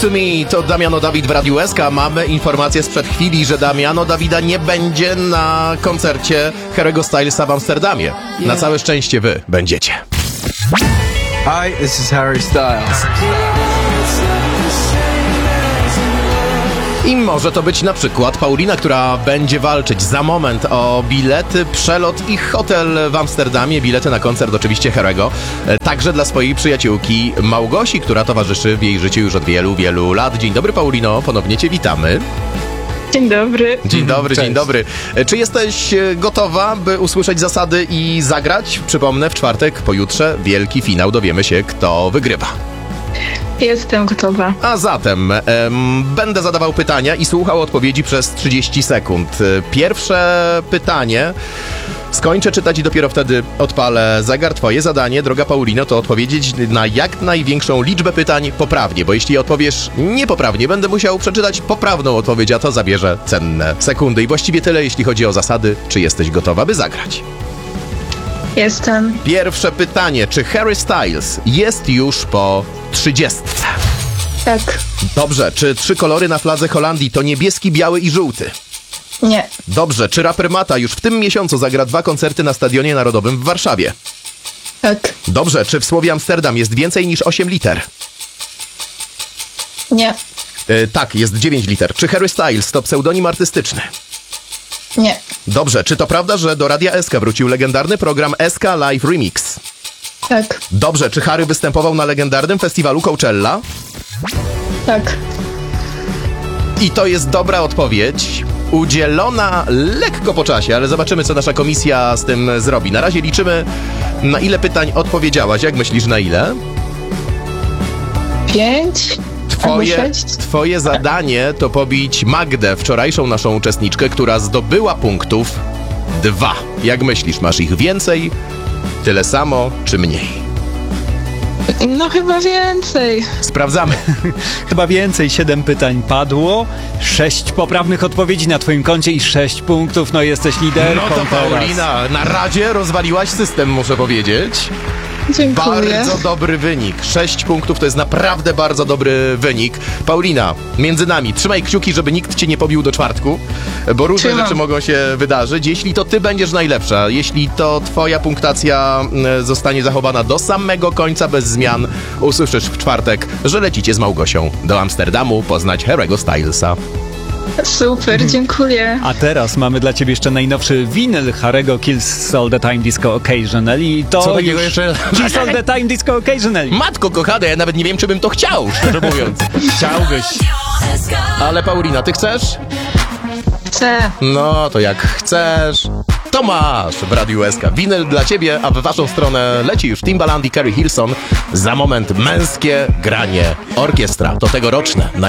to Me to Damiano David w Radiu SK. Mamy informację sprzed chwili, że Damiano Davida nie będzie na koncercie Harry'ego Stylesa w Amsterdamie. Na całe szczęście wy będziecie. Hi, this is Harry Styles. I może to być na przykład Paulina, która będzie walczyć za moment o bilety, przelot i hotel w Amsterdamie. Bilety na koncert oczywiście Harry'ego. Także dla swojej przyjaciółki Małgosi, która towarzyszy w jej życiu już od wielu, wielu lat. Dzień dobry, Paulino, ponownie cię witamy. Dzień dobry. Dzień dobry, Cześć. dzień dobry. Czy jesteś gotowa, by usłyszeć zasady i zagrać? Przypomnę, w czwartek, pojutrze, wielki finał. Dowiemy się, kto wygrywa. Jestem gotowa. A zatem będę zadawał pytania i słuchał odpowiedzi przez 30 sekund. Pierwsze pytanie skończę czytać i dopiero wtedy odpalę zegar. Twoje zadanie, droga Paulino, to odpowiedzieć na jak największą liczbę pytań poprawnie, bo jeśli odpowiesz niepoprawnie, będę musiał przeczytać poprawną odpowiedź, a to zabierze cenne sekundy. I właściwie tyle, jeśli chodzi o zasady. Czy jesteś gotowa, by zagrać? Jestem. Pierwsze pytanie. Czy Harry Styles jest już po 30? Tak. Dobrze. Czy 3 kolory na fladze Holandii to niebieski, biały i żółty? Nie. Dobrze. Czy raper Mata już w tym miesiącu zagra 2 koncerty na Stadionie Narodowym w Warszawie? Tak. Dobrze. Czy w słowie Amsterdam jest więcej niż 8 liter? Nie. Tak, jest 9 liter. Czy Harry Styles to pseudonim artystyczny? Nie. Dobrze. Czy to prawda, że do Radia SK wrócił legendarny program SK Live Remix? Tak. Dobrze. Czy Harry występował na legendarnym festiwalu Coachella? Tak. I to jest dobra odpowiedź. Udzielona lekko po czasie, ale zobaczymy, co nasza komisja z tym zrobi. Na razie liczymy, na ile pytań odpowiedziałaś. Jak myślisz, na ile? 5. Albo 6. Twoje zadanie to pobić Magdę, wczorajszą naszą uczestniczkę, która zdobyła punktów 2. Jak myślisz, masz ich więcej, tyle samo czy mniej? No chyba więcej. Sprawdzamy. Chyba więcej, 7 pytań padło, 6 poprawnych odpowiedzi na twoim koncie i 6 punktów, no jesteś liderką No to teraz. Paulina, na razie rozwaliłaś system, muszę powiedzieć. Dziękuję. Bardzo dobry wynik. 6 punktów to jest naprawdę bardzo dobry wynik. Paulina, między nami, trzymaj kciuki, żeby nikt cię nie pobił do czwartku, bo różne Trzymam. rzeczy mogą się wydarzyć. Jeśli to ty będziesz najlepsza, jeśli to twoja punktacja zostanie zachowana do samego końca bez zmian, usłyszysz w czwartek, że lecicie z Małgosią do Amsterdamu poznać Harry'ego Stylesa. Super, dziękuję. A teraz mamy dla ciebie jeszcze najnowszy winyl Harry'ego Kills All The Time Disco Occasionally i to Co takiego już... jeszcze? Kills All The Time Disco Occasionally. Matko kochana, ja nawet nie wiem, czy bym to chciał, szczerze mówiąc. Chciałbyś. Ale Paulina, ty chcesz? Chcę. No, to jak chcesz, to masz w Radiu SK. Winyl dla ciebie, a w waszą stronę leci już Timbaland i Carrie Hilson. Za moment męskie granie orkiestra. To tegoroczne.